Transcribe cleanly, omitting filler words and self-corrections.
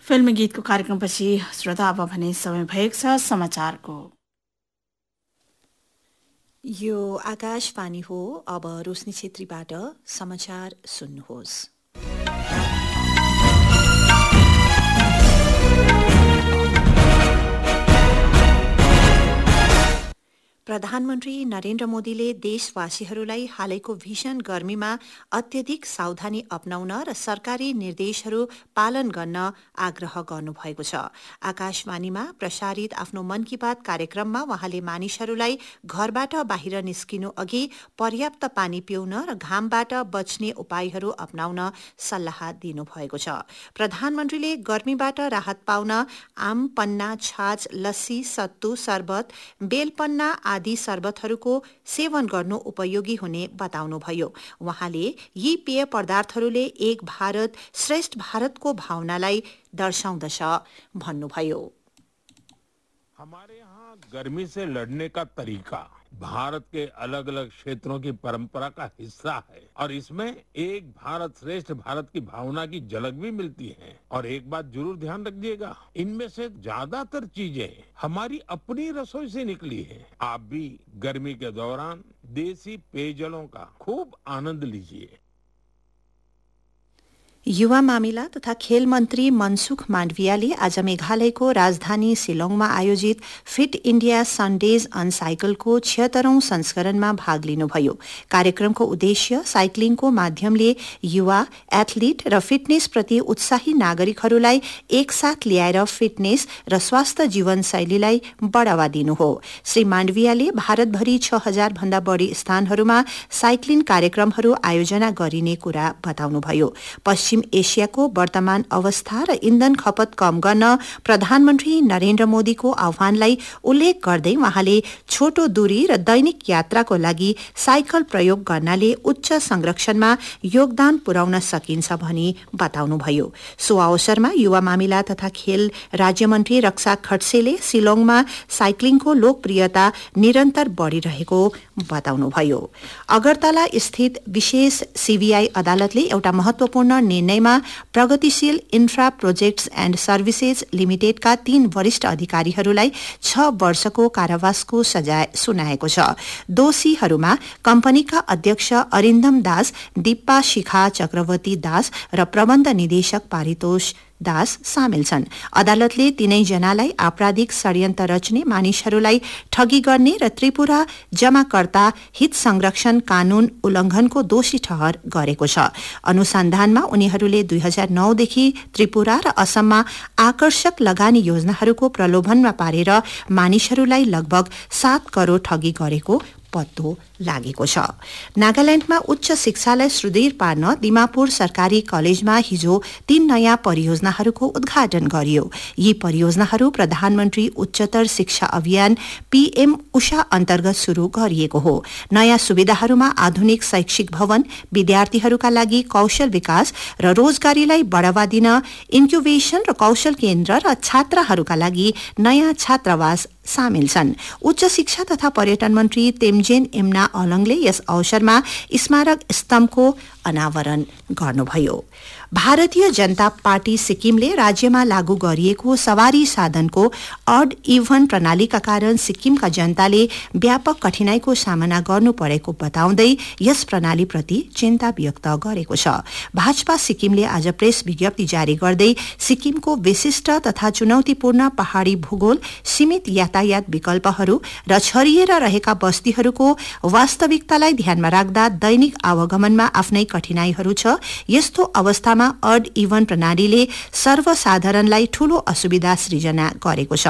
फिल्मी गीतको कार्यक्रमपछि श्रोता अब भने समय भएको छ समाचारको। यो आकाशवाणी हो। अब रोशनी छेत्रीबाट समाचार सुन्नुहोस्। प्रधानमन्त्री नरेन्द्र मोदीले देशवासीहरूलाई हालैको भीषण गर्मीमा अत्यधिक सावधानी अपनाउन र सरकारी निर्देशहरू पालन गर्न आग्रह गर्नुभएको छ। आकाशवाणीमा प्रसारित आफ्नो मन की बात कार्यक्रममा वहाँले मानिसहरूलाई घरबाट बाहिर निस्किनु अघि पर्याप्त पानी पिउन र घामबाट बच्ने उपायहरू अपनाउन सल्लाह दिनुभएको छ। प्रधानमन्त्रीले गर्मीबाट राहत पाउन आम पन्ना, छाछ, लस्सी, सत्तु, शरबत, बेलपन्ना आदि शरबतहरूको सेवन गर्नु उपयोगी हुने बताउनुभयो। वहाँले यी पेय पदार्थहरूले एक भारत श्रेष्ठ भारतको भावनालाई दर्शाउँदछ भन्नुभयो। हमारे यहाँ गर्मी से लड़ने का तरीका भारत के अलग अलग क्षेत्रों की परंपरा का हिस्सा है और इसमें एक भारत श्रेष्ठ भारत की भावना की झलक भी मिलती है। और एक बात जरूर ध्यान रखिएगा, इनमें से ज्यादातर चीजें हमारी अपनी रसोई से निकली है। आप भी गर्मी के दौरान देसी पेयजलों का खूब आनंद लीजिए। युवा मामिला तथा खेल मन्त्री मनसुख माण्डवियाले आज मेघालयको राजधानी शिलोङमा आयोजित फिट इण्डिया सन्डेज अन साइकलको 76औं संस्करणमा भाग लिनुभयो। कार्यक्रमको उद्देश्य साइक्लिङको माध्यमले युवा, एथलिट र फिटनेसप्रति उत्साही नागरिकहरूलाई एकसाथ ल्याएर फिटनेस र स्वास्थ्य जीवनशैलीलाई बढ़ावा दिनु हो। श्री माण्डवियाले भारतभरि 6000 भन्दा बढ़ी स्थानहरूमा साइक्लिङ कार्यक्रमहरू आयोजना गरिने कुरा बताउनुभयो। पश्चिम एसियाको वर्तमान अवस्था र इन्धन खपत कम गर्न प्रधानमन्त्री नरेन्द्र मोदीको आह्वानलाई उल्लेख गर्दै वहाँले छोटो दूरी र दैनिक यात्राको लागि साइकल प्रयोग गर्नाले उच्च संरक्षणमा योगदान पुर्याउन सकिन्छ भनी बताउनुभयो। सो अवसरमा युवा मामिला तथा खेल राज्यमन्त्री रक्षा खड्सेले शिलोङमा साइक्लिङको लोकप्रियता निरन्तर बढ़िरहेको बताउनुभयो। अगरतला स्थित विशेष सीबीआई अदालतले एउटा महत्वपूर्ण निर्णयमा प्रगतिशील इन्फ्रा प्रोजेक्ट्स एण्ड सर्भिसेज लिमिटेडका 3 वरिष्ठ अधिकारीहरूलाई 6 वर्षको कारावासको सजाय सुनाएको छ। दोषीहरूमा कम्पनीका अध्यक्ष अरिन्दम दास, दिप्पा शिखा चक्रवर्ती दास र प्रबन्ध निर्देशक पारितोष दास सामेल छन्। अदालतले तीनैजनालाई आपराधिक षड्यन्त्र रच्ने, मानिसहरूलाई ठगी गर्ने र त्रिपुरा जमाकर्ता हित संरक्षण कानून उल्लंघनको दोषी ठहर गरेको छ। अनुसन्धानमा उनीहरूले 2009 देखि त्रिपुरा र असममा आकर्षक लगानी योजनाहरूको प्रलोभनमा पारेर मानिसहरूलाई लगभग 7 करोड़ ठगी गरेको पत्तो लागेको छ। नागाल्याण्डमा उच्च शिक्षालाई सुदृढ पार्न दिमापुर सरकारी कलेजमा हिजो 3 नयाँ परियोजनाहरूको उद्घाटन गरियो। यी परियोजनाहरू प्रधानमन्त्री उच्चतर शिक्षा अभियान पीएम उषा अन्तर्गत शुरू गरिएको हो। नयाँ सुविधाहरूमा आधुनिक शैक्षिक भवन, विद्यार्थीहरूका लागि कौशल विकास र रोजगारीलाई बढ़ावा दिन इन्क्युबेशन र कौशल केन्द्र र छात्राहरूका लागि नयाँ छात्रावास सामेल छन्। उच्च शिक्षा तथा पर्यटन मन्त्री तेमजेन इम्ना अलङले यस अवसरमा स्मारक स्तम्भको अनावरण गर्नुभयो। भारतीय जनता पार्टी सिक्किमले राज्यमा लागू गरिएको सवारी साधनको अड इभन प्रणालीका कारण सिक्किमका जनताले व्यापक कठिनाईको सामना गर्नु परेको बताउँदै यस प्रणालीप्रति चिन्ता व्यक्त गरेको छ। भाजपा सिक्किमले आज प्रेस विज्ञप्ति जारी गर्दै सिक्किमको विशिष्ट तथा चुनौतीपूर्ण पहाड़ी भूगोल, सीमित यातायात विकल्पहरू र छरिएर रहेका बस्तीहरूको वास्तविकतालाई ध्यानमा राख्दा दैनिक आवागमनमा आफ्नै कठिनाईहरू छ। यस्तो अवस्थामा अड इभन प्रणालीले सर्वसाधारणलाई ठूलो असुविधा सृजना गरेको छ।